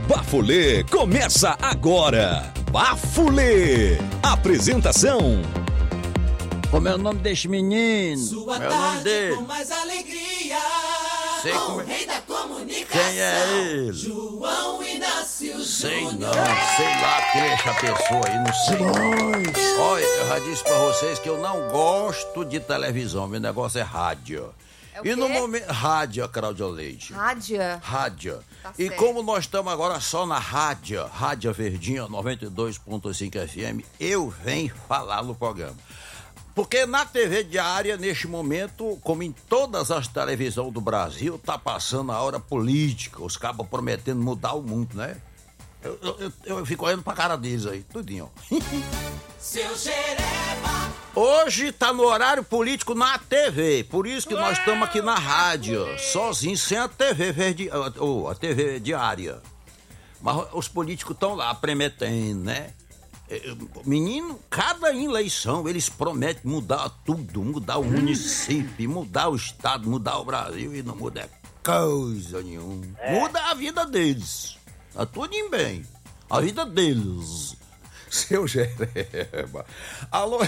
Bafulê começa agora. Bafulê. Apresentação. Como é o nome desse menino? Sua Meu nome dele. com mais alegria. Sei como é. O rei da comunicação. Quem é ele? João Inácio Sei Júnior. não, sei lá quem é essa pessoa aí, não sei. Olha, eu já disse pra vocês que eu não gosto de televisão, meu negócio é rádio. É o E no quê? momento. Rádio, Cláudia Leite. Rádia. Rádio. Tá E certo. como nós estamos agora só na Rádio Verdinha 92.5 FM, eu venho falar no programa. Porque na TV diária, neste momento, como em todas as televisões do Brasil, tá passando a hora política, os cabos prometendo mudar o mundo, né? Eu fico olhando pra cara deles aí, tudinho, ó. Seu Jereba. Hoje tá no horário político na TV, por isso que nós estamos aqui na rádio, sozinhos, sem a TV verde, ou a TV diária. Mas os políticos estão lá prometendo, né? Menino, cada eleição eles prometem mudar tudo, mudar o município, mudar o estado, mudar o Brasil e não muda coisa nenhuma. Muda a vida deles. Tá tudo em bem. A vida deles. Seu Jereba. Alô,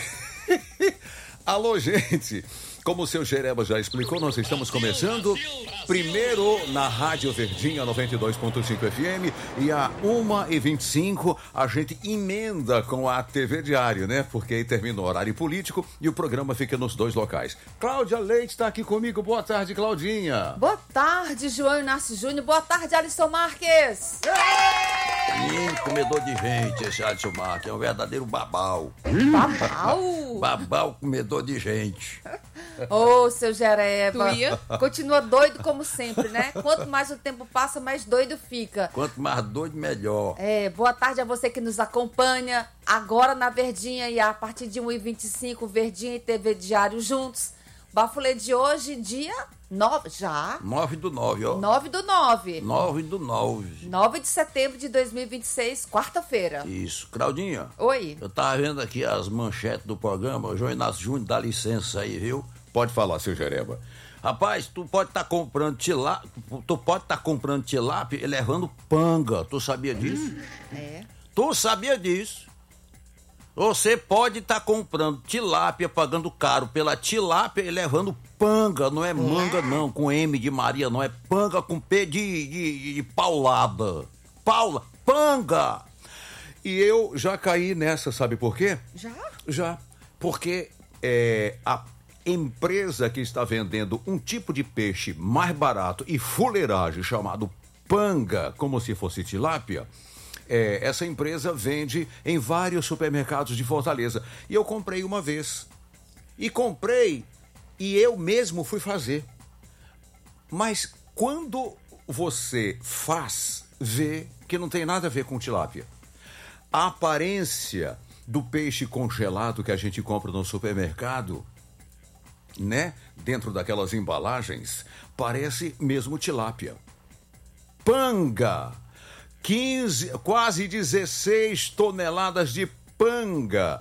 alô, gente. Como o seu Jereba já explicou, nós estamos começando primeiro na Rádio Verdinha 92.5 FM e a 1h25 a gente emenda com a TV Diário, né? Porque aí termina o horário político e o programa fica nos dois locais. Cláudia Leite está aqui comigo. Boa tarde, Claudinha. Boa tarde, João Inácio Júnior. Boa tarde, Alisson Marques. Menino comedor de gente, esse Alisson Marques, é um verdadeiro babau. Babau. Babau comedor de gente. Ô, seu Jereba. Tu ia? Continua doido como sempre, né? Quanto mais o tempo passa, mais doido fica. Quanto mais doido, melhor. Boa tarde a você que nos acompanha agora na Verdinha e a partir de 1h25, Verdinha e TV Diário juntos. Bafulê de hoje, dia 9, já? 9/9, ó. 9/9. 9/9. 9 de setembro de 2026, quarta-feira. Isso. Claudinha, Oi. eu tava vendo aqui as manchetes do programa. O João Inácio Júnior dá licença aí, viu? Pode falar, seu Jereba. Rapaz, tu pode estar comprando tilápia e levando panga. Tu sabia disso? É. Tu sabia disso? Você pode estar comprando tilápia, pagando caro pela tilápia e levando panga. Não é manga, não, com M de Maria, não. É panga com P de paulada. Panga! E eu já caí nessa, sabe por quê? Já? Já. Porque a empresa que está vendendo um tipo de peixe mais barato e fuleiragem chamado panga, como se fosse tilápia, essa empresa vende em vários supermercados de Fortaleza. E eu comprei uma vez. E eu mesmo fui fazer. Mas quando você faz, vê que não tem nada a ver com tilápia. A aparência do peixe congelado que a gente compra no supermercado, né? Dentro daquelas embalagens, parece mesmo tilápia. Panga! 15, quase 16 toneladas de panga.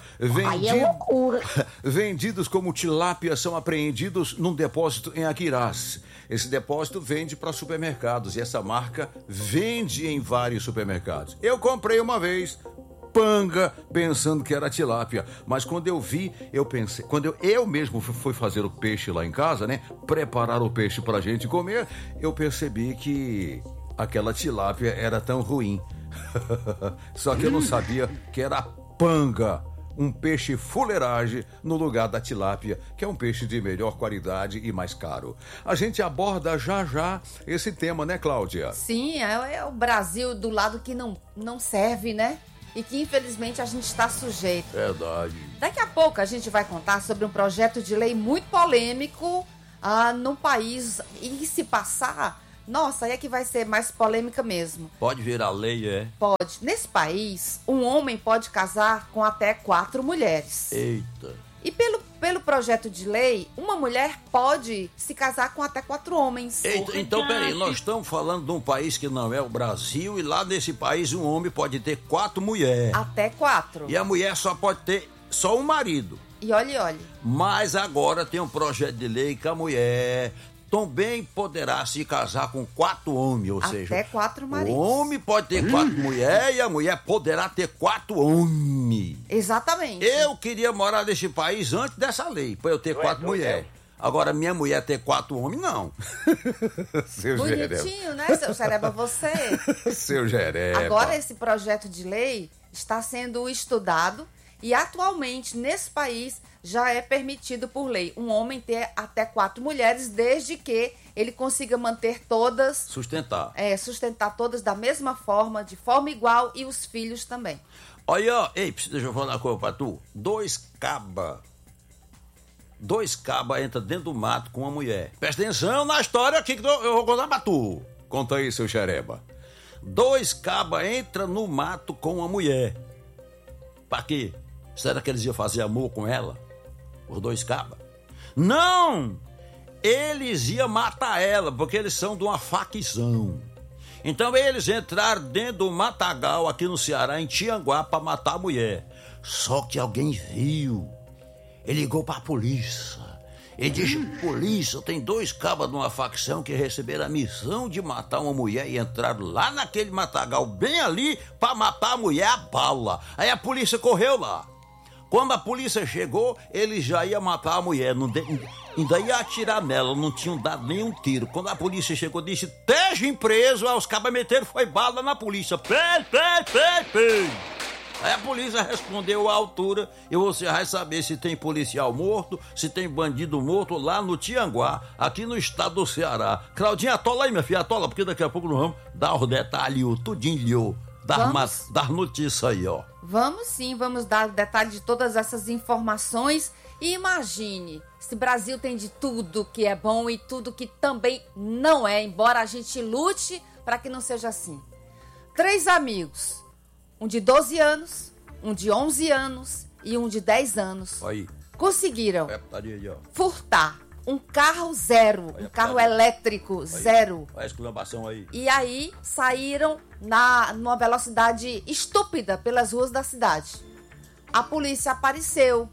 Vendidos como tilápia são apreendidos num depósito em Aquirás. Esse depósito vende para supermercados e essa marca vende em vários supermercados. Eu comprei uma vez panga pensando que era tilápia, mas quando eu vi, eu pensei, quando eu mesmo fui fazer o peixe lá em casa, né, preparar o peixe pra gente comer, eu percebi que aquela tilápia era tão ruim. Só que eu não sabia que era panga, um peixe fuleiragem no lugar da tilápia, que é um peixe de melhor qualidade e mais caro. A gente aborda já já esse tema, né, Cláudia? Sim, é o Brasil do lado que não serve, né? E que infelizmente a gente está sujeito. Verdade. Daqui a pouco a gente vai contar sobre um projeto de lei muito polêmico no país. E se passar, nossa, aí é que vai ser mais polêmica mesmo. Pode virar lei, é? Pode. Nesse país, um homem pode casar com até 4 mulheres. Eita. E pelo projeto de lei, uma mulher pode se casar com até 4 homens. Eita, então peraí, nós estamos falando de um país que não é o Brasil e lá nesse país um homem pode ter 4 mulheres. Até 4. E a mulher só pode ter só um marido. E olhe. Mas agora tem um projeto de lei que a mulher também poderá se casar com 4 homens, ou seja... Até 4 O maridos. homem pode ter 4 mulheres e a mulher poderá ter 4 homens. Exatamente. Eu queria morar nesse país antes dessa lei, para eu ter 4 mulheres. Agora, minha mulher ter 4 homens, não. Seu Jereba. Bonitinho, né, seu Jereba? Você. Seu Jereba. Agora, esse projeto de lei está sendo estudado e, atualmente, nesse país, já é permitido por lei um homem ter até 4 mulheres, desde que ele consiga manter todas... Sustentar. Sustentar todas da mesma forma, de forma igual, e os filhos também. Olha, ei, deixa eu falar uma coisa pra tu. 2 cabas entram dentro do mato com uma mulher. Presta atenção na história aqui que eu vou contar pra tu. Conta aí, seu Jereba. 2 cabas entram no mato com uma mulher. Pra quê? Será que eles iam fazer amor com ela? Os 2 cabas? Não! Eles iam matar ela, porque eles são de uma facção. Então eles entraram dentro do matagal aqui no Ceará, em Tianguá, pra matar a mulher. Só que alguém viu. Ele ligou pra polícia. Ele disse: polícia, tem 2 cabas de uma facção que receberam a missão de matar uma mulher e entraram lá naquele matagal, bem ali, pra matar a mulher a bala. Aí a polícia correu lá. Quando a polícia chegou, ele já ia matar a mulher, ainda ia atirar nela, não tinham dado nenhum tiro. Quando a polícia chegou, disse: esteja preso. Aí os cabas meteram, foi bala na polícia. Pei. Aí a polícia respondeu à altura e você vai saber se tem policial morto, se tem bandido morto lá no Tianguá, aqui no estado do Ceará. Claudinha, atola aí, minha filha, atola, porque daqui a pouco nós vamos dar os detalhes, tudinho, dar notícia aí, ó. Vamos sim, vamos dar detalhe de todas essas informações. E imagine, se o Brasil tem de tudo que é bom e tudo que também não é, embora a gente lute para que não seja assim. 3 amigos, um de 12 anos, um de 11 anos e um de 10 anos, Aí. conseguiram Aí, ó. furtar um carro zero, um carro elétrico zero. Olha a exclamação aí. E aí saíram numa velocidade estúpida pelas ruas da cidade. A polícia apareceu.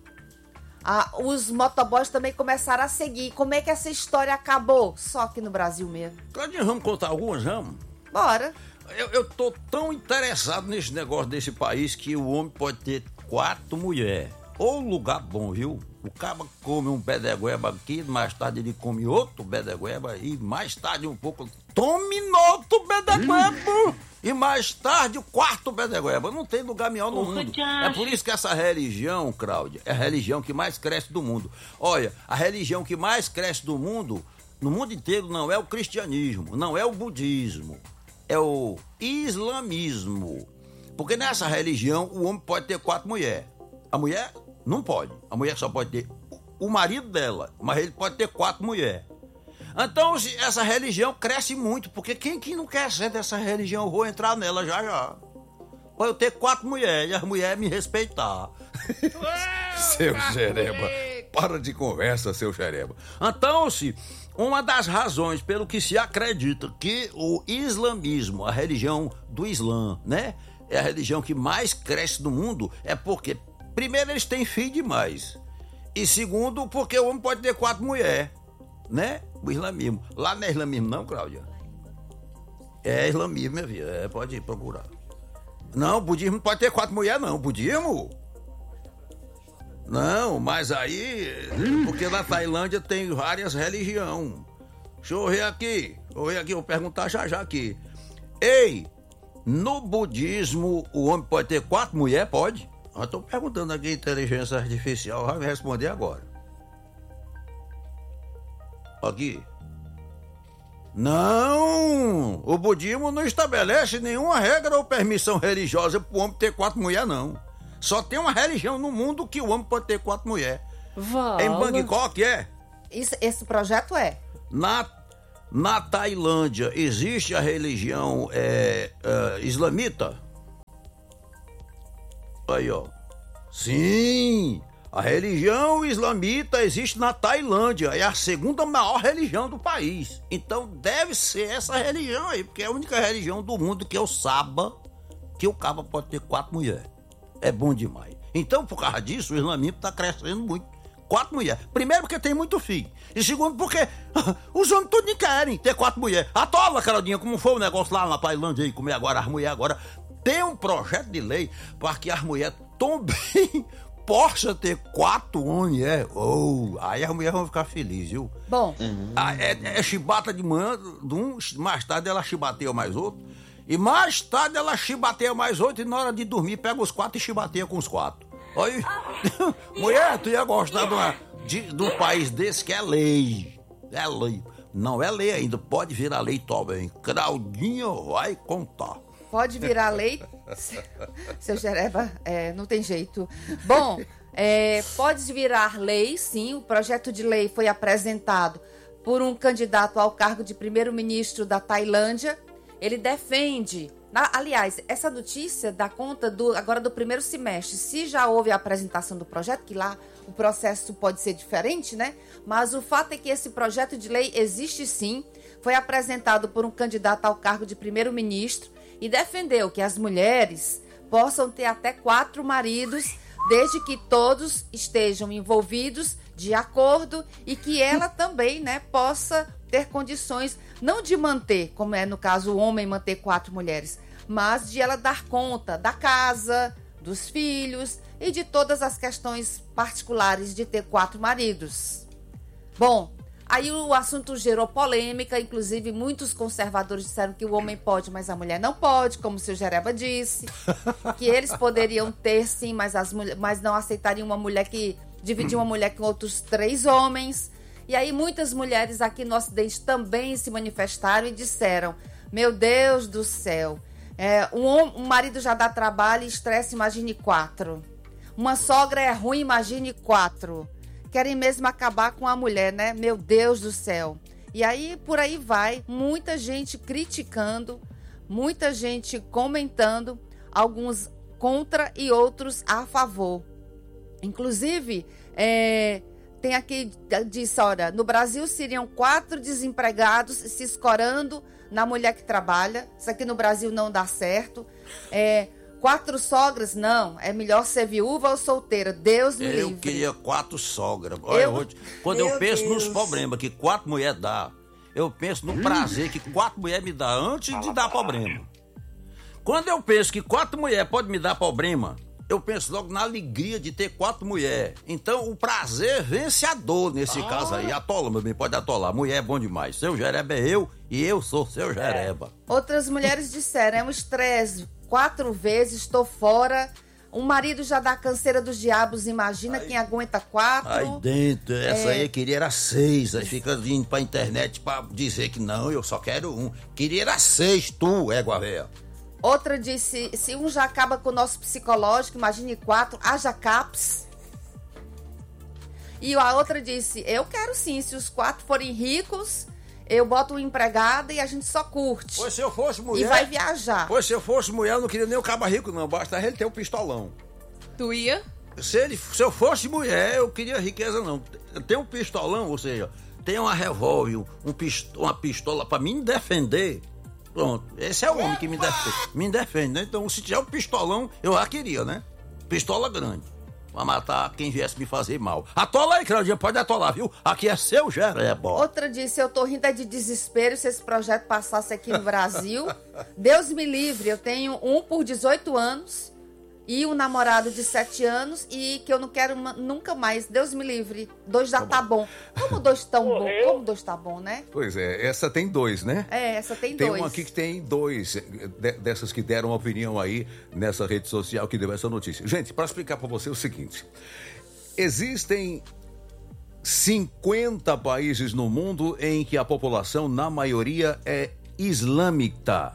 Os motoboys também começaram a seguir. Como é que essa história acabou? Só aqui no Brasil mesmo. Claudinha, vamos contar algumas, vamos? Bora. Eu tô tão interessado nesse negócio desse país que o homem pode ter 4 mulheres. Ou lugar bom, viu? O caba come um pé de goiaba aqui, mais tarde ele come outro pé de goiaba e mais tarde um pouco tome outro pé de goiaba e mais tarde o 4º pé de goiaba. Não tem lugar melhor no mundo. É por isso que essa religião, Cláudia, é a religião que mais cresce do mundo. Olha, a religião que mais cresce do mundo, no mundo inteiro, não é o cristianismo, não é o budismo, é o islamismo. Porque nessa religião o homem pode ter 4 mulheres. A mulher não pode. A mulher só pode ter o marido dela, mas ele pode ter 4 mulheres. Então, essa religião cresce muito, porque quem que não quer ser dessa religião, eu vou entrar nela já. Pode eu ter 4 mulheres e as mulheres me respeitar. Seu Jereba. Para de conversa, seu Jereba. Então, uma das razões pelo que se acredita que o islamismo, a religião do Islã, né? É a religião que mais cresce no mundo, é porque, primeiro, eles têm filho demais. E segundo, porque o homem pode ter 4 mulheres, né? O islamismo. Lá não é islamismo não, Cláudia? É islamismo, minha filha. Pode procurar. Não, o budismo não pode ter 4 mulheres, não. O budismo? Não, mas aí... Porque na Tailândia tem várias religiões. Deixa eu ver aqui. Vou perguntar já aqui. Ei, no budismo o homem pode ter 4 mulheres? Pode? Eu estou perguntando aqui, inteligência artificial, vai me responder agora. Aqui. Não! O budismo não estabelece nenhuma regra ou permissão religiosa para o homem ter 4 mulheres, não. Só tem uma religião no mundo que o homem pode ter 4 mulheres. Em Bangkok é? Esse projeto é? Na Tailândia existe a religião islamita? Aí, ó. Sim! A religião islamita existe na Tailândia. É a 2ª maior religião do país. Então deve ser essa religião aí, porque é a única religião do mundo que eu saiba que o caba pode ter 4 mulheres. É bom demais. Então, por causa disso, o islamismo está crescendo muito. 4 mulheres. Primeiro, porque tem muito filho. E segundo, porque os homens todos querem ter 4 mulheres. Atola, Carolzinha, como foi o negócio lá na Tailândia aí, comer agora as mulheres agora. Tem um projeto de lei para que as mulheres também possam ter 4 homens, aí as mulheres vão ficar felizes, viu? Bom. É chibata de manhã, mais tarde ela chibateia mais outro, e mais tarde ela chibateia mais outro, e na hora de dormir pega os 4 e chibateia com os 4. Aí, mulher, tu ia gostar de um país desse que é lei. É lei. Não é lei ainda, pode virar lei também. Claudinha vai contar. Pode virar lei, seu Jereba, não tem jeito. Bom, pode virar lei, sim. O projeto de lei foi apresentado por um candidato ao cargo de primeiro-ministro da Tailândia. Ele defende... Aliás, essa notícia dá conta agora do primeiro semestre. Se já houve a apresentação do projeto, que lá o processo pode ser diferente, né? Mas o fato é que esse projeto de lei existe sim. Foi apresentado por um candidato ao cargo de primeiro-ministro e defendeu que as mulheres possam ter até 4 maridos, desde que todos estejam envolvidos de acordo e que ela também, né, possa ter condições, não de manter, como é no caso o homem manter 4 mulheres, mas de ela dar conta da casa, dos filhos e de todas as questões particulares de ter 4 maridos. Bom, aí o assunto gerou polêmica, inclusive muitos conservadores disseram que o homem pode, mas a mulher não pode, como o seu Jereba disse, que eles poderiam ter sim, mas não aceitariam uma mulher que dividir uma mulher com outros 3 homens. E aí muitas mulheres aqui no Ocidente também se manifestaram e disseram: meu Deus do céu, um marido já dá trabalho e estresse, imagine 4. Uma sogra é ruim, imagine 4. Querem mesmo acabar com a mulher, né? Meu Deus do céu. E aí, por aí vai, muita gente criticando, muita gente comentando, alguns contra e outros a favor. Inclusive, tem aqui, disse, olha, no Brasil seriam 4 desempregados se escorando na mulher que trabalha. Isso aqui no Brasil não dá certo. 4 sogras, não. É melhor ser viúva ou solteira. Deus me livre. Eu queria 4 sogras. Quando eu penso nos problemas que 4 mulheres dá, eu penso no prazer que 4 mulheres me dá antes de dar problema. Quando eu penso que 4 mulheres podem me dar problema, eu penso logo na alegria de ter 4 mulheres. Então, o prazer vence a dor nesse caso aí. Atola, meu bem, pode atolar. Mulher é bom demais. Seu Jereba é eu e eu sou seu Jereba. Outras mulheres disseram, é um estresse. 4 vezes, estou fora. Um marido já dá canseira dos diabos, imagina quem aguenta 4. Aí dentro, essa aí queria era 6. Aí fica vindo pra internet pra dizer que não, eu só quero 1. Queria era 6, tu, égua véia. Outra disse, se um já acaba com o nosso psicológico, imagine 4, haja CAPS. E a outra disse, eu quero sim, se os 4 forem ricos, eu boto uma empregada e a gente só curte. Pois se eu fosse mulher... E vai viajar. Pois se eu fosse mulher, eu não queria nem o caba rico não, basta ele ter um pistolão. Tu ia? Se eu fosse mulher, eu queria riqueza não. Tem um pistolão, ou seja, tem uma revólver, uma pistola pra me defender... Pronto, esse é o homem que me defende, né? Então, se tiver um pistolão, eu já queria, né? Pistola grande, pra matar quem viesse me fazer mal. Atola aí, Claudinha, pode atolar, viu? Aqui é seu Jereba. Outra disse, eu tô rindo de desespero se esse projeto passasse aqui no Brasil. Deus me livre, eu tenho um por 18 anos e um namorado de 7 anos e que eu não quero nunca mais. Deus me livre, 2 já tá bom. Como 2 tão bom? Como 2 tá bom, né? Pois é, essa tem 2, né? Essa tem 2. Tem uma aqui que tem 2, dessas que deram opinião aí nessa rede social que deu essa notícia. Gente, para explicar para você o seguinte, existem 50 países no mundo em que a população, na maioria, é islamita.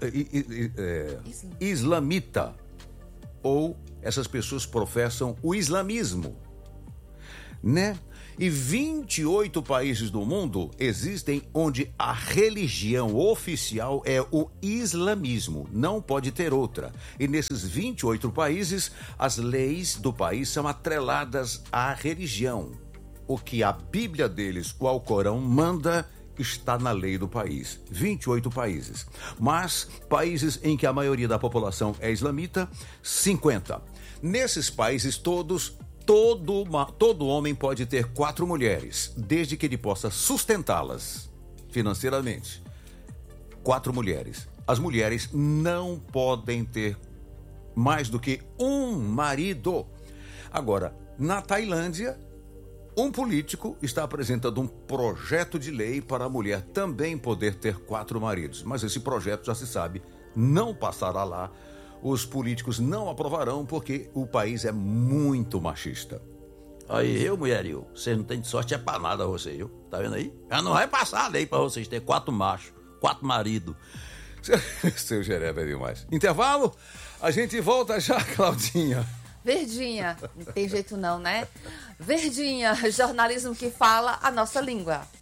Ou essas pessoas professam o islamismo, né? E 28 países do mundo existem onde a religião oficial é o islamismo, não pode ter outra. E nesses 28 países, as leis do país são atreladas à religião. O que a Bíblia deles, o Alcorão, manda está na lei do país. 28 países. Mas países em que a maioria da população é islamita, 50. Nesses países todos todo homem pode ter 4 mulheres, desde que ele possa sustentá-las financeiramente. 4 mulheres. As mulheres não podem ter mais do que um marido. Agora, na Tailândia, um político está apresentando um projeto de lei para a mulher também poder ter 4 maridos. Mas esse projeto, já se sabe, não passará lá. Os políticos não aprovarão porque o país é muito machista. Aí, mulherio, vocês não têm de sorte é pra nada, vocês, viu? Tá vendo aí? Já não vai passar a lei pra vocês ter 4 machos, 4 maridos. Seu Jereba é demais. Intervalo? A gente volta já, Claudinha. Verdinha, não tem jeito não, né? Verdinha, jornalismo que fala a nossa língua.